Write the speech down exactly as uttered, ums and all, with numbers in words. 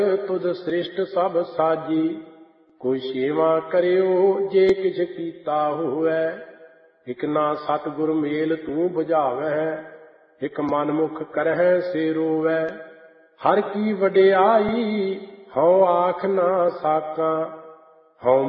तुद श्रेष्ठ सब साजी, कोई सेवा करियो जे किछ कीता होवै। इक ना सतगुर मेल तू बुझावै, इक मनमुख करहै से रोवै। हर की वडियाई हौ आख ना साकां, हौ